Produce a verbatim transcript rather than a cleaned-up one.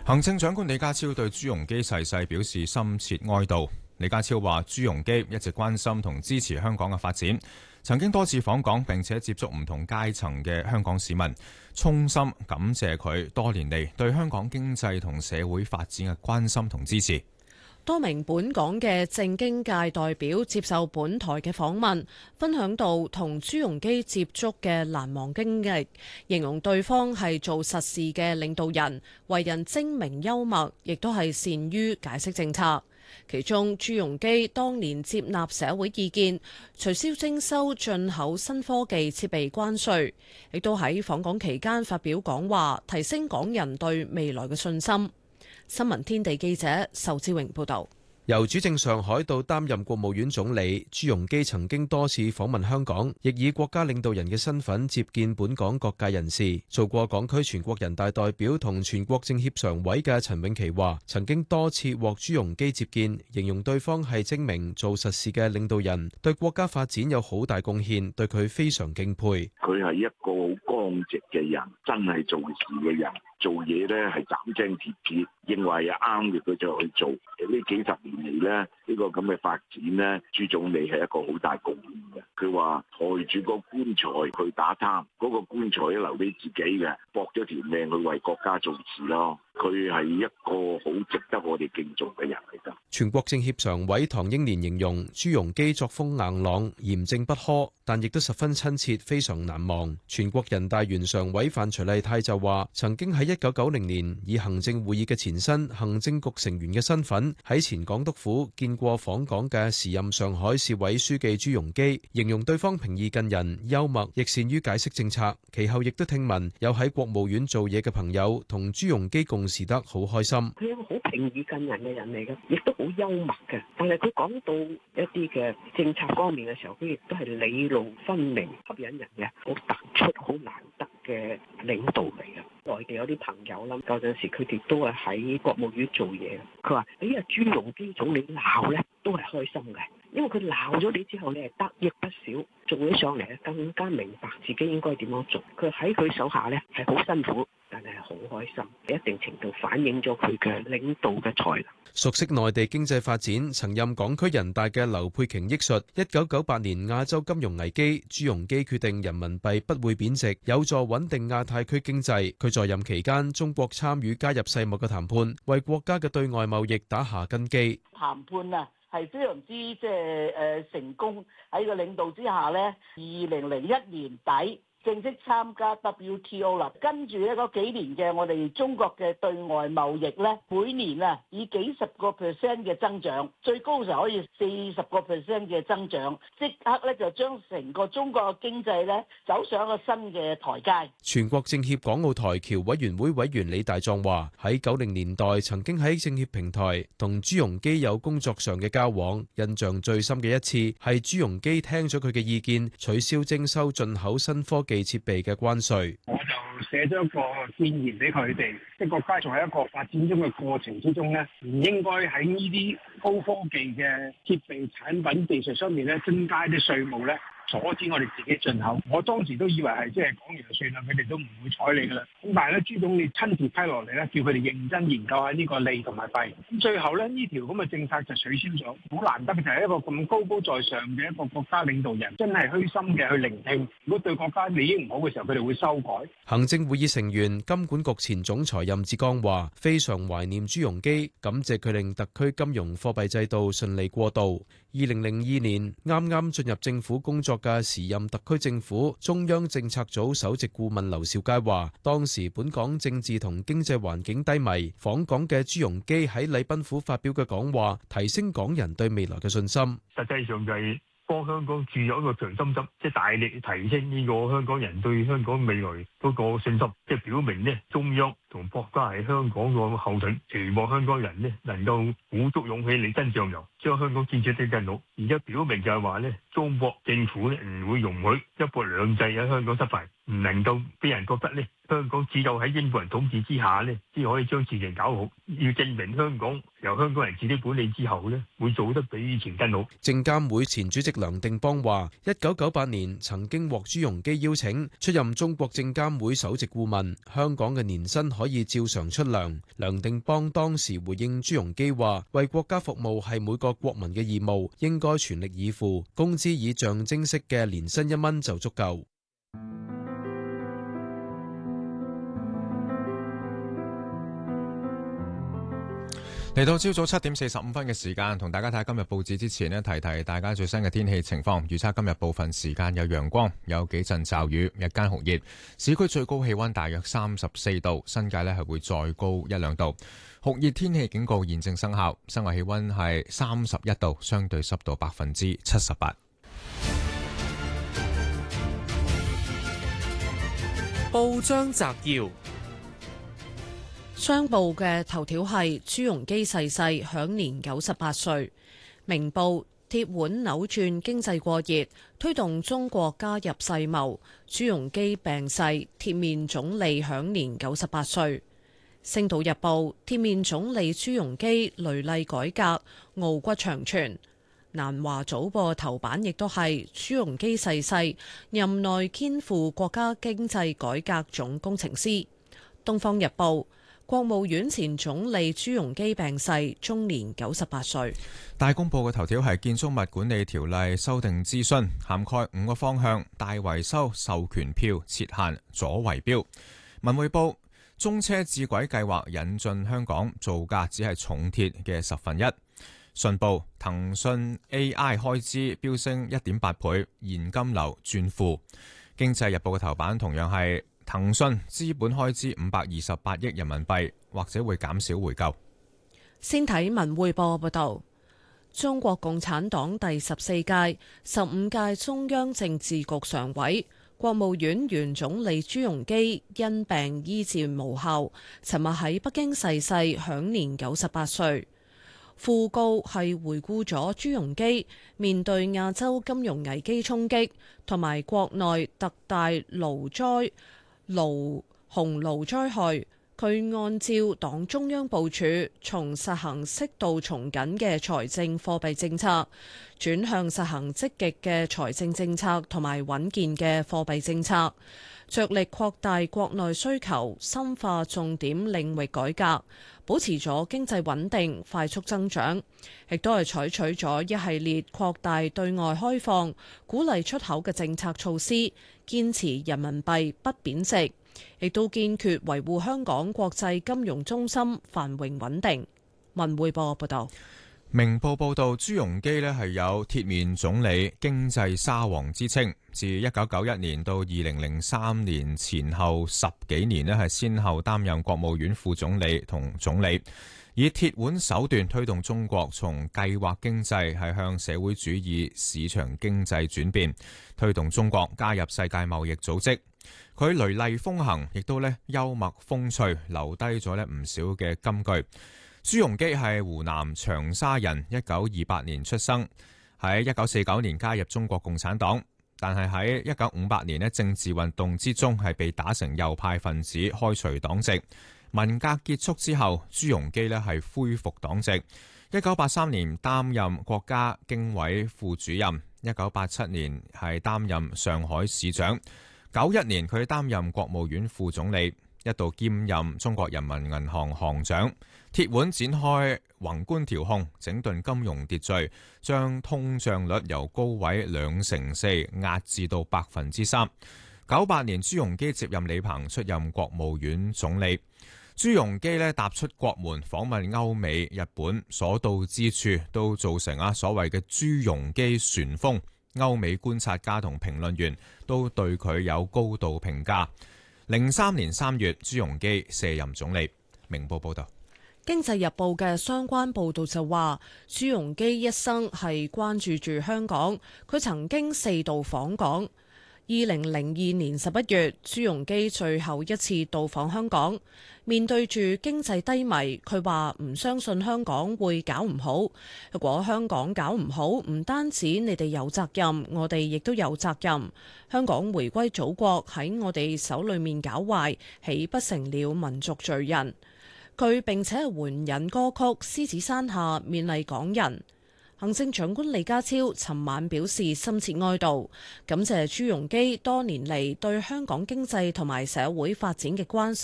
行政長官李家超對朱鎔基逝世表示深切哀悼。李家超話：朱鎔基一直關心同支持香港嘅發展，曾經多次訪港並且接觸唔同階層嘅香港市民，衷心感謝佢多年嚟對香港經濟同社會發展嘅關心同支持。 多名本港嘅政經界代表接受本台嘅訪問，分享到同朱鎔基接觸嘅難忘經歷，形容對方係做實事嘅領導人，為人精明幽默，亦都係善於解釋政策。其中，朱鎔基當年接納社會意見，取消徵收進口新科技設備關稅，亦都喺訪港期間發表講話，提升港人對未來嘅信心。新聞天地記者仇志榮報道。 由主政上海到擔任國務院總理，朱鎔基曾經多次訪問香港，亦以國家領導人嘅身份接見本港各界人士。做過港區全國人大代表同全國政協常委嘅陳永琪話，曾經多次獲朱鎔基接見，形容對方係精明做實事嘅領導人，對國家發展有好大貢獻，對佢非常敬佩。 佢係一個好剛直嘅人，真係做事嘅人。做嘢咧係斬釘截鐵，認為啱嘅佢就去做。呢幾十年嚟咧，呢個咁嘅發展咧，朱總理係一個好大貢獻嘅。佢話抬住個棺材去打貪，嗰個棺材都留俾自己嘅，搏咗條命去為國家做事咯。佢係一個好值得我哋敬重嘅人嚟㗎。 全國政協常委唐英年形容朱鎔基作風硬朗、嚴正不苛，但亦都十分親切，非常難忘。全國人大原常委范徐麗泰就話，曾經喺一九九零年以行政會議嘅前身行政局成員嘅身份喺前港督府見過訪港嘅時任上海市委書記朱鎔基，形容對方平易近人、幽默，亦善於解釋政策。其後亦都聽聞有喺國務院做嘢嘅朋友同朱鎔基共事得好開心。 佢係一個好平易近人嘅人嚟嘅，亦都好幽默嘅。但係佢講到一啲嘅政策方面嘅時候，佢亦都係理路分明、吸引人嘅，好突出、好難得嘅領導嚟嘅。內地有啲朋友啦，有陣時佢哋都係喺國務院做嘢。佢話：哎呀，朱鎔基總理鬧咧，都係開心嘅，因為佢鬧咗你之後，你係得益不少，做起上嚟更加明白自己應該點樣做。佢喺佢手下咧係好辛苦，但係好開心，一定程度反映咗佢嘅領導嘅才能。 熟悉內地經濟發展，曾任港區人大嘅劉佩瓊憶述：一九九八年亞洲金融危機，朱鎔基決定人民幣不會貶值，有助穩定亞太區經濟。佢在任期間，中國參與加入世貿嘅談判，為國家嘅對外貿易打下根基。 談判啊，係非常之即係誒成功，喺個領導之下咧，二零零一年底正式參加 W T O 啦，跟住咧嗰幾年嘅我哋中國嘅對外貿易咧，每年啊以幾十個 percent 嘅增長，最高時候可以四十個 percent 嘅增長，即刻咧就將成個中國嘅經濟咧走上一個新嘅台階。 全國政協港澳台僑委員會委員李大壯話：喺九零年代曾經喺政協平台同朱鎔基有工作上嘅交往，印象最深嘅一次係朱鎔基聽咗佢嘅意見，取消徵收進口新科技設備嘅關稅。 我就寫咗一個建言俾佢哋，即係國家仲喺一個發展中嘅過程之中咧，唔應該喺呢啲高科技嘅設備產品技術上面咧增加啲稅務咧，阻止我哋自己進口。我當時都以為係即係講完就算啦，佢哋都唔會睬你噶啦。咁但係咧，朱總理親自批落嚟咧，叫佢哋認真研究下呢個利同埋弊。咁最後咧，呢條咁嘅政策就取消咗。好難得嘅就係一個咁高高在上嘅一個國家領導人，真係虛心嘅去聆聽。如果對國家利益唔好嘅時候，佢哋會修改。 行政會議成員金管局前總裁任志剛話：非常懷念朱鎔基，感謝佢令特區金融貨幣制度順利過渡。二零零二年啱啱進入政府工作嘅時任特區政府中央政策組首席顧問劉兆佳話：當時本港政治同經濟環境低迷，訪港嘅朱鎔基喺禮賓府發表嘅講話，提升港人對未來嘅信心。 實際上就係幫香港注入一個強心針，即係大力提升呢個香港人對香港未來嗰個信心，即係表明呢中央同國家係香港個後盾，期望香港人呢能夠鼓足勇氣力爭上游，將香港建設得更好。而家表明就係話呢，中國政府呢唔會容許一國兩制喺香港失敗，唔能夠俾人覺得呢香港只有喺英國人統治之下呢先可以將事情搞好。要證明香港由香港人自己管理之後呢，會做得比以前更好。 證監會前主席梁定邦話：一九九八年曾經獲朱鎔基邀請出任中國證監監會首席顧問，香港嘅年薪可以照常出糧。梁定邦當時回應朱鎔基話，為國家服務係每個國民嘅義務，應該全力以赴，工資以象徵式嘅年薪一蚊就足夠。 嚟到朝早七點四十五分嘅時間，同大家睇下今日報紙之前呢，提提大家最新嘅天氣情況。預測今日部分時間有陽光，有幾陣驟雨，日間酷熱，市區最高氣溫大約三十四度，新界呢係會再高一兩度。酷熱天氣警告現正生效，室外氣溫係三十一度，相對濕度百分之七十八。 報章摘要。 商報嘅頭條係朱鎔基逝世，享年九十八歲。明報鐵腕扭轉經濟過熱，推動中國加入世貿。朱鎔基病逝，鐵面總理享年九十八歲。星島日報鐵面總理朱鎔基雷厲改革，傲骨長存。南華早報頭版亦都係朱鎔基逝世，任內肩負國家經濟改革總工程師。東方日報國務院前總理朱鎔基病逝，終年九十八歲。 大公報嘅頭條係建築物管理條例修訂諮詢，涵蓋五個方向：大維修授權票設限，阻圍標。文匯報中車智軌計劃引進香港，造價只係重鐵嘅十分一。信報騰訊 A I 開支飆升一點八倍，現金流轉負。經濟日報嘅頭版同樣係騰訊資本開支五百二十八億人民幣，或者會減少回購。 先睇文匯報報道，中國共產黨第十四屆、十五屆中央政治局常委、國務院原總理朱鎔基因病醫治無效，尋日喺北京逝世，享年九十八歲。訃告係回顧咗朱鎔基面對亞洲金融危機衝擊同埋國內特大澇災澇洪澇災害，佢按照黨中央部署，從實行適度從緊嘅財政貨幣政策，轉向實行積極嘅財政政策同埋穩健嘅貨幣政策，着力擴大國內需求，深化重點領域改革，保持咗經濟穩定、快速增長，亦都係採取咗一系列擴大對外開放、鼓勵出口嘅政策措施，堅持人民幣不貶值，亦都堅決維護香港國際金融中心繁榮穩定。文匯報報道。 明報報道，朱鎔基呢係有鐵面總理、經濟沙皇之稱，自一九九一年到二零零三年前後十幾年呢係先後擔任國務院副總理同總理，以鐵腕手段推動中國從計劃經濟係向社會主義市場經濟轉變，推動中國加入世界貿易組織。佢雷厲風行，亦都呢幽默風趣，留低咗呢唔少嘅金句。朱鎔基係湖南長沙人，一九二八年出生，喺一九四九年加入中國共產黨，但係喺一九五八年呢政治運動之中係被打成右派分子，開除黨籍。文革結束之後，朱鎔基呢係恢復黨籍。一九八三年擔任國家經委副主任，一九八七年係擔任上海市長，九一年佢擔任國務院副總理，一度兼任中國人民銀行行長。鐵腕展開宏觀調控，整頓金融秩序，將通脹率由高位兩成四壓至到百分之三。九八年朱鎔基接任李鵬，出任國務院總理。朱鎔基呢踏出國門，訪問歐美、日本，所到之處都造成啊所謂嘅朱鎔基旋風。歐美觀察家同評論員都對佢有高度評價。零三年三月，朱鎔基卸任總理。明報報道。 經濟日報嘅相關報導就話，朱鎔基一生係關注住香港，佢曾經四度訪港。二零零二年十一月，朱鎔基最後一次到訪香港，面對住經濟低迷，佢話唔相信香港會搞唔好。如果香港搞唔好，唔單止你哋有責任，我哋亦都有責任。香港回歸祖國喺我哋手裏面搞壞，豈不成了民族罪人？佢並且係援引歌曲《獅子山下》勉勵港人。 行政長官李家超尋晚表示深切哀悼，感謝朱鎔基多年嚟對香港經濟同埋社會發展嘅關